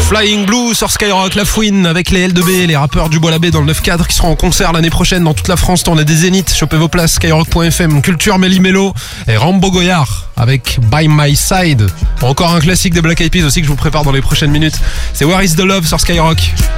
Flying Blue sur Skyrock, La Fouine avec les L2B, les rappeurs du Bois-l'Abbé dans le 9-4 qui seront en concert l'année prochaine dans toute la France. Tournée des Zéniths, chopez vos places, skyrock.fm, Culture Méli-Mélo et Rambo Goyard avec By My Side. Encore un classique des Black Eyed Peas aussi que je vous prépare dans les prochaines minutes. C'est Where is the Love sur Skyrock.